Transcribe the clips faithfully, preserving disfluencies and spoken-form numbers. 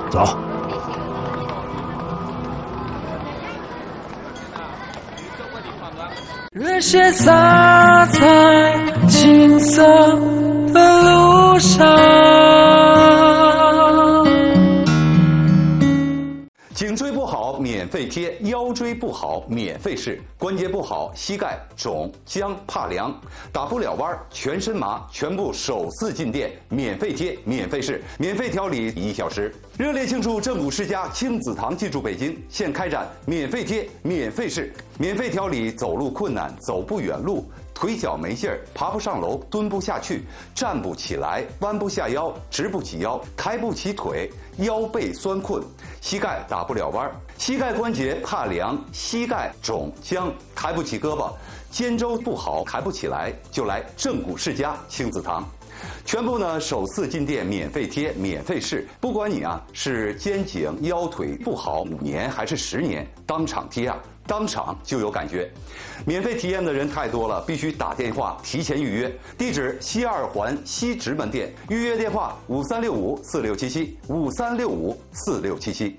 走。 热血洒在青涩的路上。 颈椎不好免费贴，腰椎不好免费试，关节不好膝盖肿僵怕凉，打不了弯全身麻，全部首次进店免费贴免费试，免费调理一小时。热烈庆祝正骨世家亲子堂进驻北京，现开展免费贴免费试，免费调理走路困难走不远路，腿脚没劲儿，爬不上楼，蹲不下去，站不起来，弯不下腰，直不起腰，抬不起腿，腰背酸困，膝盖打不了弯，膝盖关节怕凉，膝盖肿僵，抬不起胳膊，肩周不好，抬不起来，就来正骨世家亲子堂。全部呢首次进店免费贴免费试，不管你啊是肩颈腰腿不好五年还是十年，当场贴啊当场就有感觉。免费体验的人太多了，必须打电话提前预约。地址西二环西直门店，预约电话五三六五四六七七五三六五四六七七。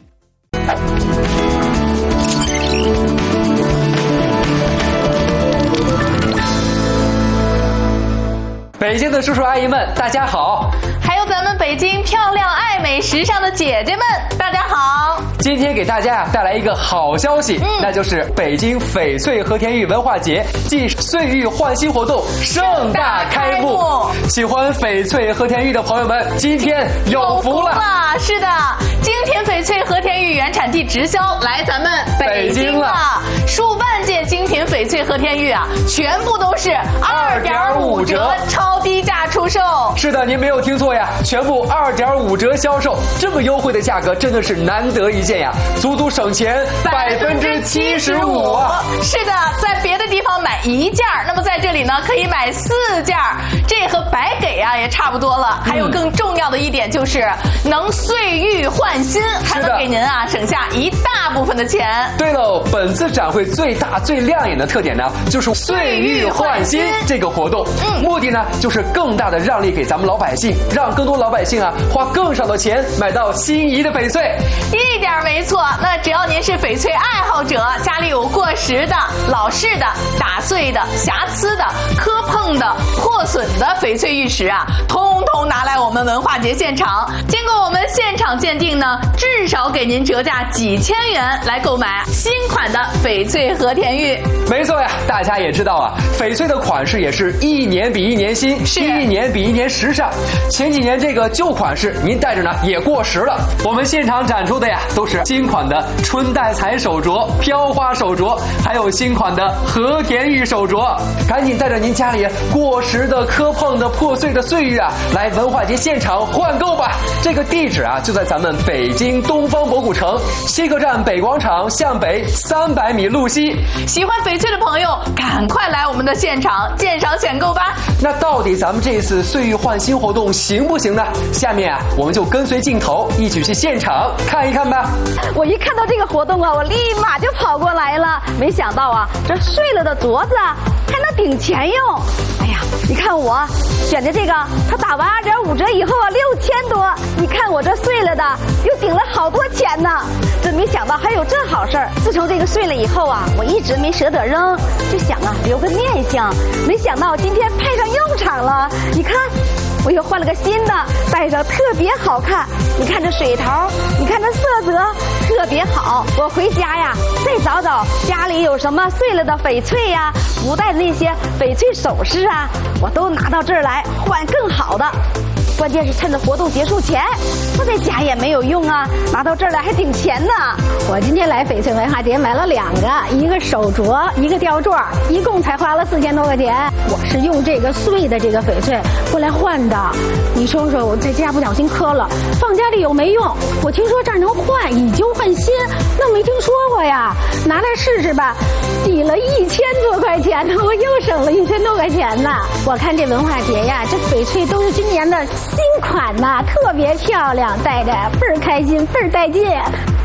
北京的叔叔阿姨们，大家好！ 还有咱们北京漂亮、爱美、时尚的姐姐们，大家好！ 今天给大家呀带来一个好消息，嗯、那就是北京翡翠和田玉文化节暨岁玉焕新活动盛大开幕。喜欢翡翠和田玉的朋友们，今天有福了！ 是的，今天翡翠和田玉原产地直销来咱们北京了，数万件精品翡翠和田玉啊，全部都是二点五折超低价出售。 是的，您没有听错呀，全部二点五折销售，这么优惠的价格真的是难得一见呀，足足省钱百分之七十五啊！ 是的，在别的地方买一件，那么在这里呢可以买四件，这和白给啊也差不多了。还有更重要的一点就是能岁玉焕新，还能给您啊省下一大部分的钱。 对喽，本次展会最大最亮眼的特点呢，就是岁玉焕新这个活动，嗯，目的呢就是更大的让利给咱们老百姓，让更多老百姓啊花更少的钱买到心仪的翡翠。 一点没错，那只要您是翡翠爱好者，家里有过时的、老式的、打碎的、瑕疵的、磕碰的、破损的翡翠玉石啊，通通拿来我们文化节现场，经过我们现场鉴定呢，至少给您折价几千元来购买新款的翡翠和田玉。 没错呀，大家也知道啊，翡翠的款式也是一年比一年新，是一年比一年时尚。前几年这个旧款式您戴着呢也过时了，我们现场展出的呀都是新款的春带彩手镯、飘花手镯，还有新款的和田玉手镯。赶紧带着您家里过时的、磕碰的、破碎的岁玉啊，来文化节现场换购吧。这个地址啊就在咱们北京东方博古城西客站北广场向北三百米路西。 喜欢翡翠的朋友，赶快来我们的现场鉴赏选购吧。 那到底咱们这次岁玉焕新活动行不行呢？下面啊，我们就跟随镜头一起去现场看一看吧。 我一看到这个活动啊，我立马就跑过来了。没想到啊，这碎了的镯子还能顶钱用。哎呀，你看我选的这个，它打完二点五折以后啊，六千多。你看我这碎了的，又顶了好多钱呢。真没想到还有这好事儿。自从这个碎了以后啊，我一直没舍得扔，就想啊留个念想。没想到今天派上用场了。你看，我又换了个新的，戴上特别好看。你看这水头，你看这色泽特别好。我回家呀，再找找家里有什么碎了的翡翠呀，不戴的那些翡翠首饰啊，我都拿到这儿来换更好的。关键是趁着活动结束前，我在家也没有用啊，拿到这儿来还顶钱呢。 我今天来翡翠文化节买了两个，一个手镯，一个吊坠，一共才花了四千多块钱。我是用这个碎的这个翡翠过来换的。你说说，我在家不小心磕了，放家里有没用？我听说这儿能换，以旧换新，那没听说过呀。拿来试试吧，抵了一千多块钱呢，我又省了一千多块钱呢。我看这文化节呀，这翡翠都是今年的新款呐，特别漂亮，戴着倍儿开心，倍儿带劲。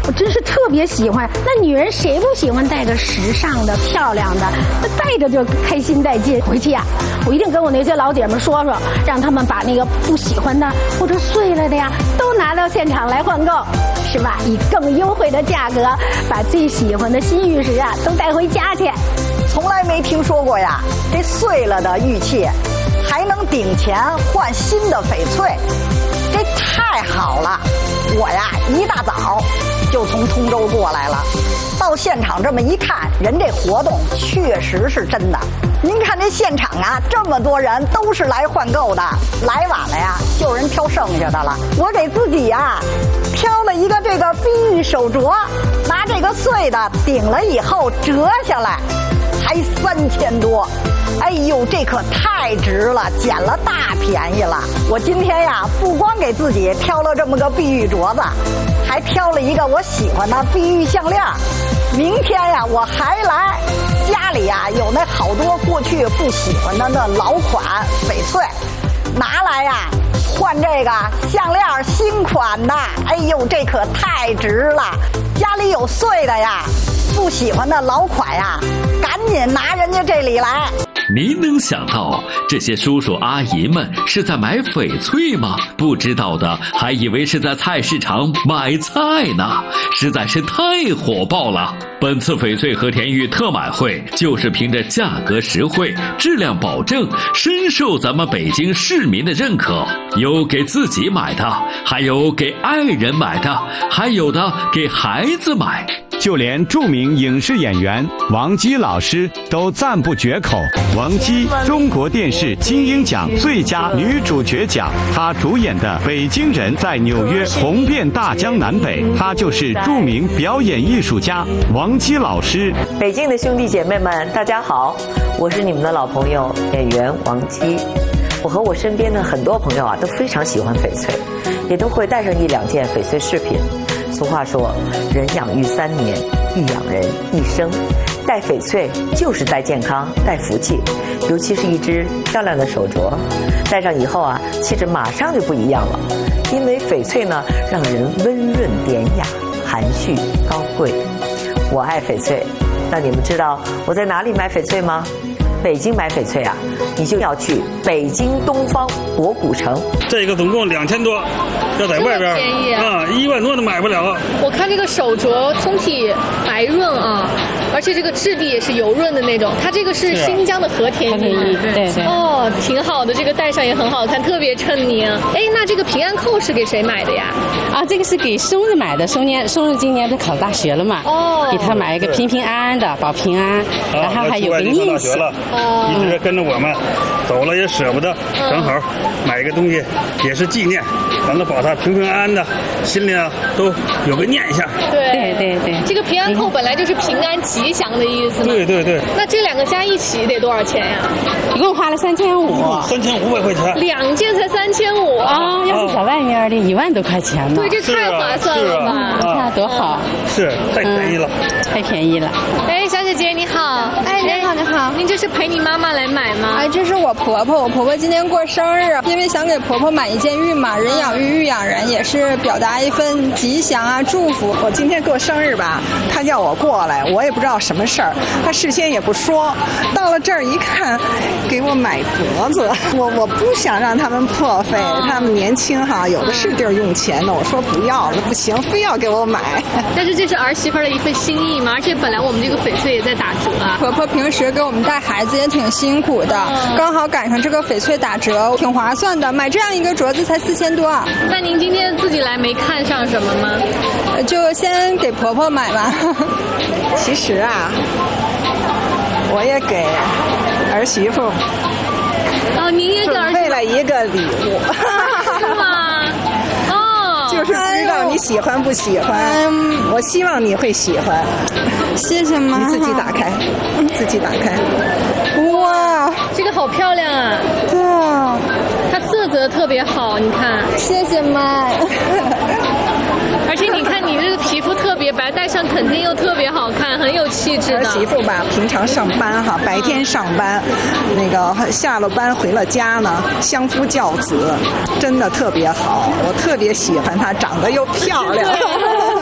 我真是特别喜欢。那女人谁不喜欢戴个时尚的、漂亮的？那戴着就开心带劲。回去呀、啊，我一定跟我那些老姐们说说，让他们把那个不喜欢的或者碎了的呀，都拿到现场来换购，是吧？以更优惠的价格，把最喜欢的新玉石啊都带回家去。 从来没听说过呀，这碎了的玉器还能顶钱换新的翡翠，这太好了！我呀一大早就从通州过来了，到现场这么一看，人这活动确实是真的。您看这现场啊，这么多人都是来换购的，来晚了呀，就人挑剩下的了。我给自己呀挑了一个这个碧玉手镯，拿这个碎的顶了以后折下来，才三千多。哎呦，这可太值了，捡了大便宜了。我今天呀，不光给自己挑了这么个碧玉镯子，还挑了一个我喜欢的碧玉项链。明天呀，我还来，家里呀有那好多过去不喜欢的那老款翡翠，拿来呀换这个项链新款的。哎呦，这可太值了！家里有碎的呀，不喜欢的老款呀，赶紧拿人家这里来。 您能想到这些叔叔阿姨们是在买翡翠吗？不知道的还以为是在菜市场买菜呢，实在是太火爆了。本次翡翠和田玉特买会就是凭着价格实惠、质量保证，深受咱们北京市民的认可。有给自己买的，还有给爱人买的，还有的给孩子买。 就连著名影视演员王姬老师都赞不绝口。王姬，中国电视金鹰奖最佳女主角奖，她主演的《北京人》在纽约红遍大江南北。她就是著名表演艺术家王姬老师。 北京的兄弟姐妹们，大家好，我是你们的老朋友演员王姬。我和我身边的很多朋友啊，都非常喜欢翡翠，也都会带上一两件翡翠饰品。俗话说，人养育三年，玉养人一生。戴翡翠就是带健康、带福气，尤其是一只漂亮的手镯，戴上以后啊，气质马上就不一样了。因为翡翠呢，让人温润典雅、含蓄高贵。我爱翡翠，那你们知道我在哪里买翡翠吗？北京买翡翠啊，你就要去北京东方博古城。 这个总共两千多，要在外边便宜啊，一万多都买不了。 我看这个手镯通体白润啊，而且这个质地也是油润的那种。它这个是新疆的和田玉， 对对。 哦，挺好的，这个戴上也很好看，特别衬你。哎，那这个平安扣是给谁买的呀？ 啊，这个是给孙子买的，孙年孙子今年不考大学了嘛？哦，给他买一个平平安安的，保平安，然后还有个念想。 哦，一直跟着我们走了也舍不得，正好买一个东西也是纪念，完了保他平平安安的，心里啊都有个念想。 对对对， 这个平安扣本来就是平安吉祥的意思嘛。 对对对。 那这两个加一起得多少钱呀？ 一共花了三千五。 三千五百块钱。 两件才三千五啊！要是在外面的，一万多块钱呢。 对，这太划算了吧？ 你看多好。 是，太便宜了。 太便宜了。 哎，小姐姐你好。 哎，你好，你好。 您这是陪你妈妈来买吗？ 哎，这是我婆婆，我婆婆今天过生日，因为想给婆婆买一件玉嘛，人养玉，玉养人，也是表达一份吉祥啊，祝福。 我今天过生日吧，她叫我过来，我也不知道什么事儿，她事先也不说，到了这儿一看，给我买镯子，我我不想让他们破费，他们年轻哈，有的是地儿用钱的，我说不要了，不行，非要给我买。 但是这是儿媳妇的一份心意嘛，而且本来我们这个翡翠也在打折啊。 婆婆平时给我们带孩子也挺辛苦的，嗯、刚好赶上这个翡翠打折，挺划算的。买这样一个镯子才四千多。 那您今天自己来没看上什么吗？ 就先给婆婆买吧。 其实啊，我也给儿媳妇哦，您也给准备了一个礼物。 是吗？哦， 就是不知道你喜欢不喜欢，哎、我希望你会喜欢。 谢谢妈。 你自己打开，自己打开。 哇， 这个好漂亮啊！ 对啊， 它色泽特别好，你看。 谢谢妈。 而且你看你这个皮肤特别白，戴上肯定又特别好看，很有气质的。 儿媳妇吧，平常上班哈，白天上班，那个下了班回了家呢，相夫教子，真的特别好，我特别喜欢她，长得又漂亮。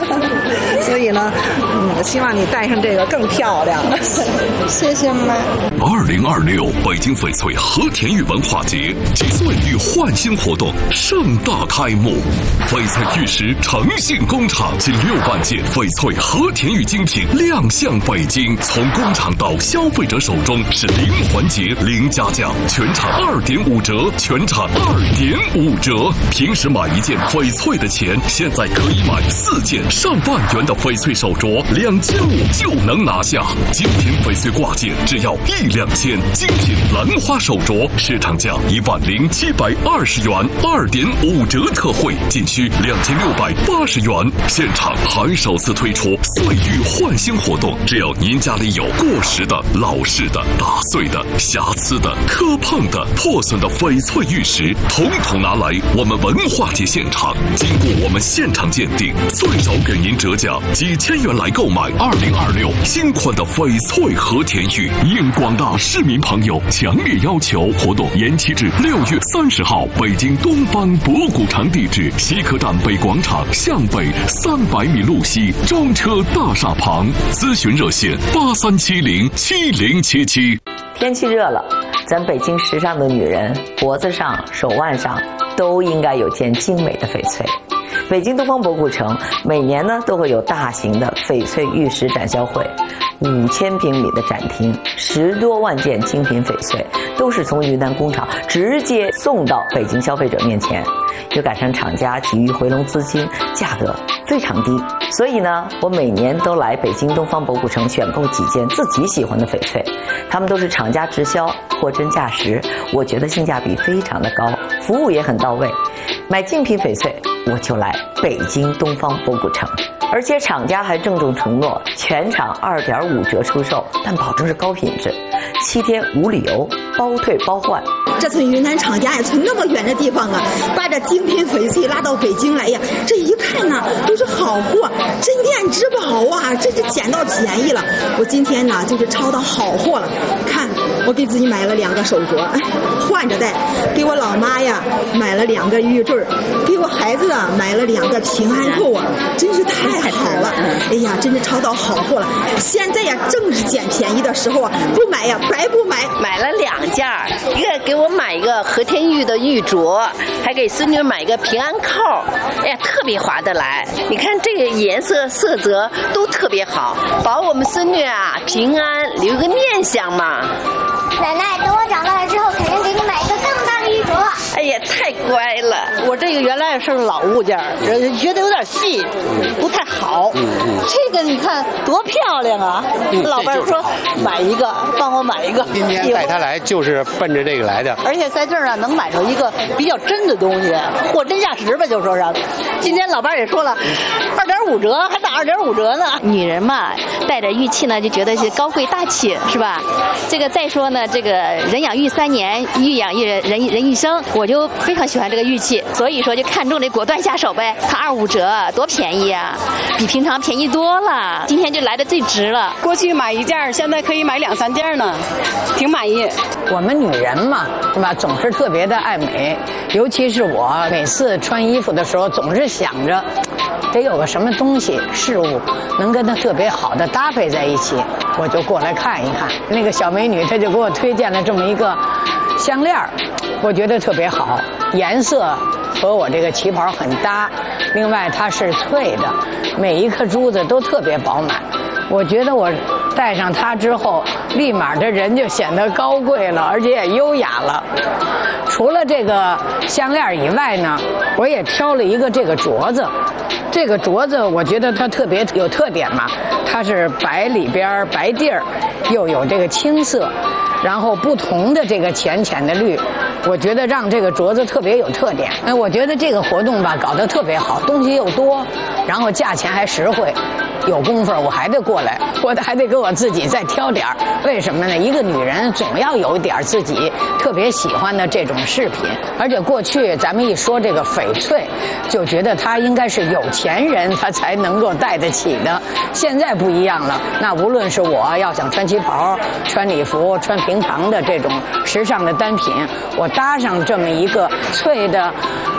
所以呢，嗯，我希望你戴上这个更漂亮。 谢谢妈。 二零二六北京翡翠和田玉文化节及岁玉焕新活动盛大开幕，翡翠玉石诚信工厂近六万件翡翠和田玉精品亮相北京，从工厂到消费者手中是零环节零加价，全场二点五折，全场二点五折。平时买一件翡翠的钱，现在可以买四件上万元的翡翠手镯，两千五就能拿下。精品翡翠挂件只要一两千，精品兰花手镯市场价一万零七百二十元，二点五折特惠，仅需两千六百八十元。现场还首次推出岁玉焕新活动，只要您家里有过时的、老式的、打碎的、瑕疵的、磕碰的、破损的翡翠玉石，统统拿来我们文化节现场，经过我们现场鉴定，最少给您折价几千元来购买二零二六新款的翡翠和田玉。应广大市民朋友强烈要求，活动延期至六月三十号。北京东方博古城地址：西客站北广场向北三百米路西中车大厦旁。咨询热线：八三七零七零七七。 天气热了，咱北京时尚的女人脖子上、手腕上都应该有件精美的翡翠。北京东方博古城每年呢都会有大型的翡翠玉石展销会，五千平米的展厅，十多万件精品翡翠都是从云南工厂直接送到北京消费者面前，又赶上厂家急于回笼资金，价格非常低。所以呢，我每年都来北京东方博古城选购几件自己喜欢的翡翠，他们都是厂家直销，货真价实，我觉得性价比非常的高，服务也很到位。买精品翡翠我就来北京东方博古城，而且厂家还郑重承诺全场二点五折出售，但保证是高品质，七天无理由，包退包换。 这从云南厂家呀，从那么远的地方啊，把这精品翡翠拉到北京来呀，这一看呢都是好货，镇店之宝啊，这是捡到便宜了。我今天呢就是抄到好货了，看我给自己买了两个手镯，哎，换着戴；给我老妈呀买了两个玉坠，给我孩子啊买了两个平安扣啊，真是太好了！哎呀，真是抄到好货了。现在呀正是捡便宜的时候啊，不买呀白不买。 买了两件，一个给我买一个和田玉的玉镯，还给孙女买一个平安扣，哎呀，特别划得来。你看这个颜色色泽都特别好，保我们孙女啊平安，留个念想嘛。 奶奶，等我长大了之后，肯定给你买一个更大的玉镯。 哎呀，太乖了！ 我这个原来是老物件，觉得有点细，不太好。嗯嗯、这个你看多漂亮啊！嗯、老伴说买一个，帮我买一个。 今天带他来就是奔着这个来的。 而且在这儿啊，能买着一个比较真的东西，货真价实吧，就说是。今天老伴也说了，二点五折，还打二点五折呢。 女人嘛，带着玉器呢，就觉得是高贵大气，是吧？这个再说呢，这个人养玉三年，玉养玉人人一生，我就非常喜欢这个玉器，所以说就看中这果断下手呗。它二五折，多便宜啊，比平常便宜多了。今天就来的最值了。 过去买一件，现在可以买两三件呢，挺满意。 我们女人嘛，是吧，总是特别的爱美，尤其是我每次穿衣服的时候，总是想着得有个什么东西事物能跟它特别好的搭配在一起，我就过来看一看。那个小美女她就给我推荐了这么一个项链，我觉得特别好，颜色和我这个旗袍很搭，另外它是脆的，每一颗珠子都特别饱满，我觉得我戴上它之后，立马这人就显得高贵了，而且也优雅了。除了这个项链以外呢，我也挑了一个这个镯子。这个镯子我觉得它特别有特点嘛，它是白里边白地儿，又有这个青色，然后不同的这个浅浅的绿，我觉得让这个镯子特别有特点。哎，我觉得这个活动吧搞得特别好，东西又多，然后价钱还实惠。有功夫我还得过来，我还得给我自己再挑点儿。为什么呢？一个女人总要有一点自己特别喜欢的这种饰品，而且过去咱们一说这个翡翠，就觉得它应该是有钱人他才能够戴得起的。现在不一样了，那无论是我要想穿旗袍、穿礼服、穿平常的这种时尚的单品，我搭上这么一个翠的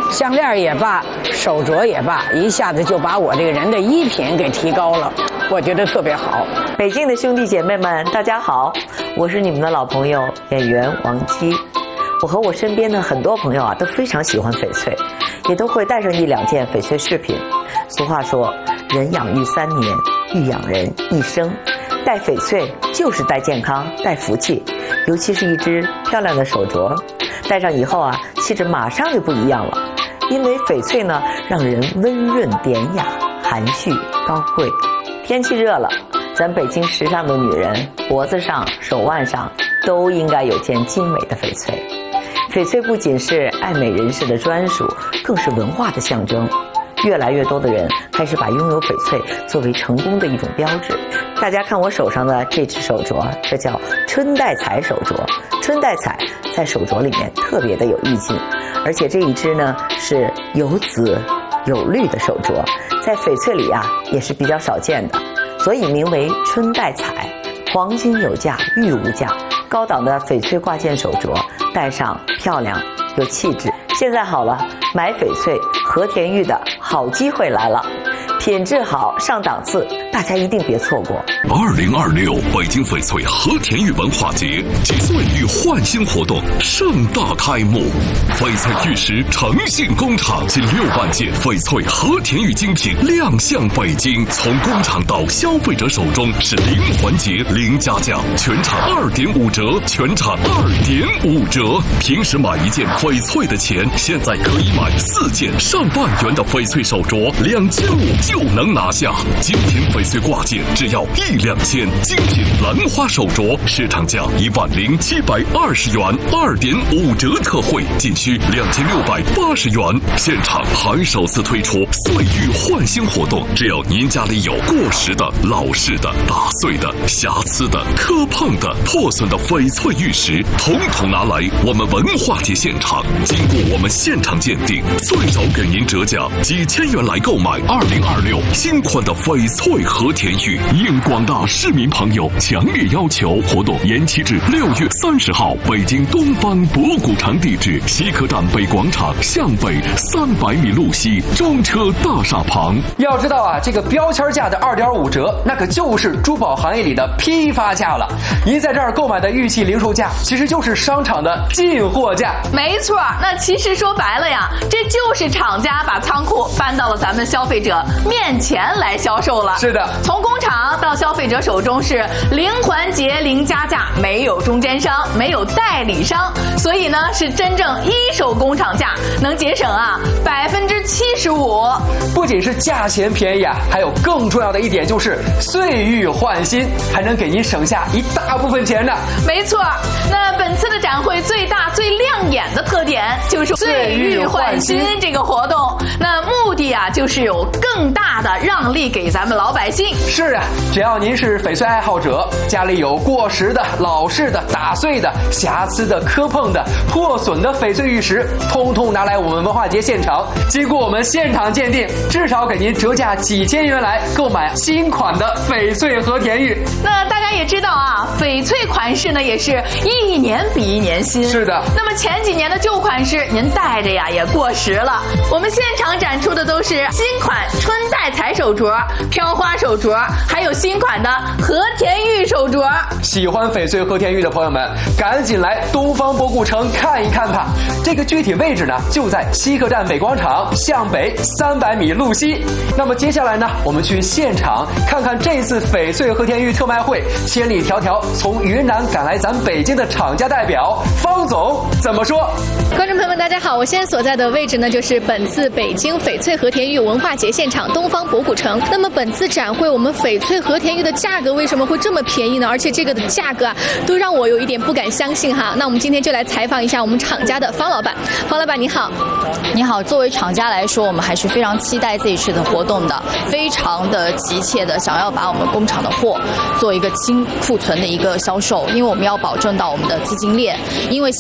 项链也罢，手镯也罢，一下子就把我这个人的衣品给提高了，我觉得特别好。 北京的兄弟姐妹们，大家好，我是你们的老朋友演员王姬。我和我身边的很多朋友啊，都非常喜欢翡翠，也都会带上一两件翡翠饰品。俗话说，人养育三年，育养人一生。戴翡翠就是带健康、带福气，尤其是一只漂亮的手镯，戴上以后啊，气质马上就不一样了。因为翡翠呢，让人温润典雅、含蓄高贵。天气热了，咱北京时尚的女人脖子上、手腕上都应该有件精美的翡翠。翡翠不仅是爱美人士的专属，更是文化的象征。越来越多的人开始把拥有翡翠作为成功的一种标志。大家看我手上的这只手镯，这叫春带彩手镯。春带彩在手镯里面特别的有意境，而且这一只呢是有紫有绿的手镯，在翡翠里啊也是比较少见的，所以名为春带彩。黄金有价，玉无价，高档的翡翠挂件手镯，戴上漂亮有气质。现在好了，买翡翠和田玉的好机会来了，品质好上档次，大家一定别错过。 二零二六北京翡翠和田玉文化节几岁玉焕新活动盛大开幕，翡翠玉石诚信工厂近六万件翡翠和田玉精品亮相北京，从工厂到消费者手中是零环节零加价，全场二点五折，全场二点五折。平时买一件翡翠的钱，现在可以买四件上万元的翡翠手镯，两千五就能拿下。精品翡翠挂件只要一两千，精品兰花手镯市场价一万零七百二十元，二点五折特惠，仅需两千六百八十元。现场还首次推出岁玉焕新活动，只要您家里有过时的、老式的、打碎的、瑕疵的、磕碰的、破损的翡翠玉石，统统拿来我们文化节现场，经过我们现场鉴定，最少给您折价几千元来购买二零二六新款的翡翠和田玉。应广大市民朋友强烈要求，活动延期至六月三十号。北京东方博古城地址：西客站北广场向北三百米路西中车大厦旁。 要知道啊，这个标签价的二点五折，那可就是珠宝行业里的批发价了。您在这儿购买的玉器零售价，其实就是商场的进货价。 没错，那其实说白了呀，这就是厂家把仓库搬到了咱们消费者面前来销售了。 是的， 从工厂到消费者手中是零环节零加价，没有中间商，没有代理商，所以呢是真正一手工厂价，能节省啊百分之七十五。 不仅是价钱便宜啊，还有更重要的一点就是岁玉焕新，还能给您省下一大部分钱呢。 没错，那本次的展会最大最亮眼的特点就是岁玉焕新这个活动，那目的啊就是有更大的让利给咱们老百姓。 是啊，只要您是翡翠爱好者，家里有过时的、老式的、打碎的、瑕疵的、磕碰的、破损的翡翠玉石，通通拿来我们文化节现场，经过我们现场鉴定，至少给您折价几千元来购买新款的翡翠和田玉。 那大家也知道啊，翡翠款式呢也是一年比一年新。 是的。 那么前几年的旧款式，您戴着呀也过时了。我们现场展出的都是新款春带彩手镯、飘花手镯，还有新款的和田玉手镯。 喜欢翡翠和田玉的朋友们，赶紧来东方博古城看一看吧。这个具体位置呢，就在西客站北广场向北三百米路西。那么接下来呢，我们去现场看看这次翡翠和田玉特卖会，千里迢迢从云南赶来咱北京的厂家代表方总怎么说。 观众朋友们大家好，我现在所在的位置呢，就是本次北京翡翠和田玉文化节现场东方博古城。那么本次展会，我们翡翠和田玉的价格为什么会这么便宜呢？而且这个的价格啊，都让我有一点不敢相信哈。那我们今天就来采访一下我们厂家的方老板。方老板你好。 你好，作为厂家来说，我们还是非常期待这一次的活动的，非常的急切的想要把我们工厂的货做一个清库存的一个销售，因为我们要保证到我们的资金链，因为下半年我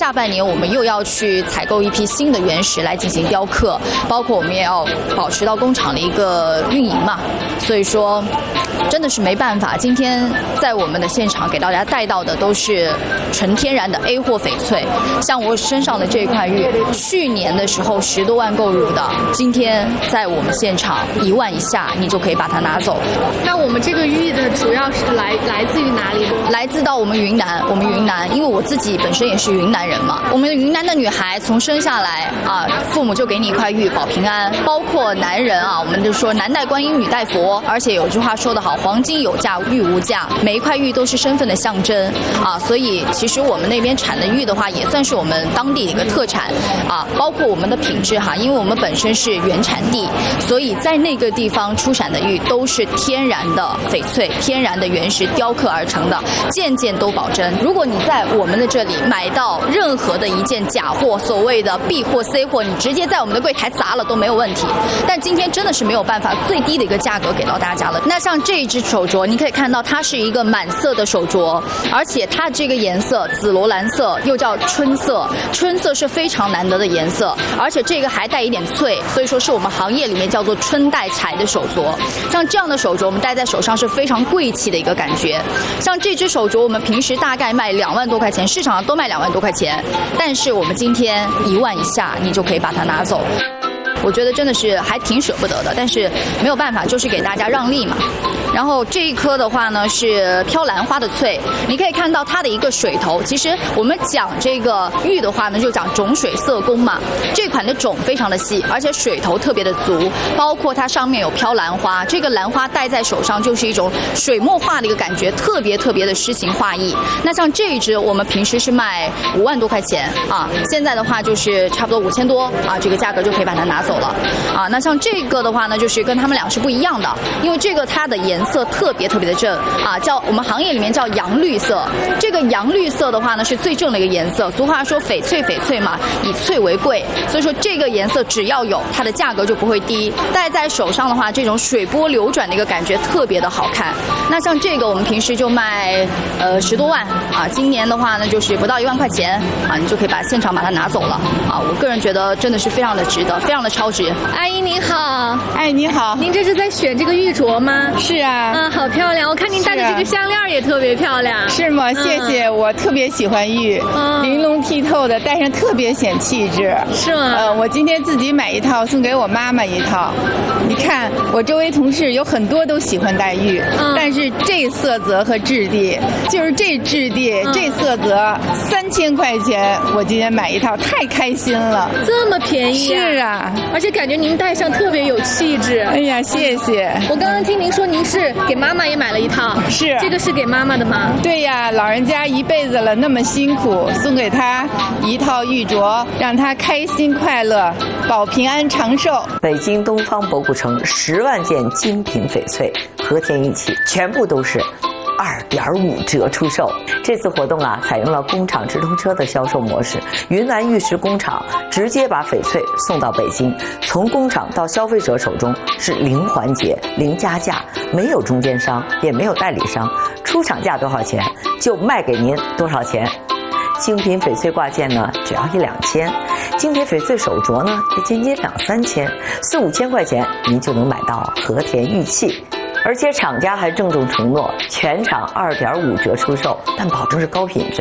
我们又要去采购一批新的原石来进行雕刻，包括我们也要保持到工厂的一个运营嘛。所以说，真的是没办法。今天在我们的现场给大家带到的都是纯天然的 A 货翡翠，像我身上的这块玉，去年的时候十多万购入的，今天在我们现场一万以下，你就可以把它拿走。 那我们这个玉的主要是来来自于哪里？ 来自到我们云南，我们云南，因为我自己本身也是云南人嘛。我们云南的女孩从生下来啊，父母就给你一块玉保平安，包括男人啊，我们就说男戴观音，女戴佛。而且有句话说得好，黄金有价，玉无价，每一块玉都是身份的象征啊。所以其实我们那边产的玉的话，也算是我们当地的一个特产啊。包括我们的品质哈，因为我们本身是原产地，所以在那个地方出产的玉都是天然的翡翠，天然的原石雕刻而成的，件件都保真。如果你在我们的这里买到任何的一件假货，所谓的 B 货 C 货，你直接在我们的柜台砸了都没有问题。但今天真的是没有办法最低的一个价格给到大家了。那像这一只手镯，你可以看到它是一个满色的手镯，而且它这个颜色紫罗兰色又叫春色，春色是非常难得的颜色，而且这个还带一点翠，所以说是我们行业里面叫做春带彩的手镯。像这样的手镯我们戴在手上是非常贵气的一个感觉。像这只手镯我们平时大概卖两万多块钱，市场上都卖两万多块钱，但是我们今天一万以下你就可以把它拿走。我觉得真的是还挺舍不得的，但是没有办法，就是给大家让利嘛。然后这一颗的话呢是飘兰花的翠，你可以看到它的一个水头。其实我们讲这个玉的话呢，就讲种水色工嘛。这款的种非常的细，而且水头特别的足，包括它上面有飘兰花，这个兰花戴在手上就是一种水墨画的一个感觉，特别特别的诗情画意。那像这一支我们平时是卖五万多块钱啊，现在的话就是差不多五千多啊，这个价格就可以把它拿走了啊。那像这个的话呢，就是跟他们俩是不一样的，因为这个它的颜色特别特别的正啊，叫我们行业里面叫洋绿色。这个洋绿色的话呢是最正的一个颜色，俗话说翡翠翡翠嘛，以翠为贵，所以说这个颜色只要有，它的价格就不会低。戴在手上的话，这种水波流转的一个感觉特别的好看。那像这个我们平时就卖呃十多万啊，今年的话呢就是不到一万块钱啊，你就可以把现场把它拿走了啊。我个人觉得真的是非常的值得，非常的超值。 阿姨您好。 哎，你好， 您这是在选这个玉镯吗？ 是啊。 啊，好漂亮！我看您戴的这个项链也特别漂亮。 是吗？谢谢，嗯、我特别喜欢玉，嗯、玲珑剔透的，戴上特别显气质。 是吗？ 呃，我今天自己买一套，送给我妈妈一套。你看，我周围同事有很多都喜欢戴玉，嗯、但是这色泽和质地，就是这质地、嗯、这色泽，三千块钱，我今天买一套，太开心了。 这么便宜、啊？ 是啊， 而且感觉您戴上特别有气质。 哎呀，谢谢。 我刚刚听您说您是给妈妈也买了一套， 是这个是给妈妈的吗？ 对呀，老人家一辈子了那么辛苦，送给她一套玉镯，让她开心快乐，保平安长寿。 北京东方博古城十万件精品翡翠和田玉器，全部都是二点五折出售。这次活动啊，采用了工厂直通车的销售模式，云南玉石工厂直接把翡翠送到北京，从工厂到消费者手中是零环节、零加价，没有中间商，也没有代理商，出厂价多少钱就卖给您多少钱。精品翡翠挂件呢，只要一两千；精品翡翠手镯呢，也仅仅两三千，四五千块钱您就能买到和田玉器。而且厂家还郑重承诺，全场二点五折出售，但保证是高品质。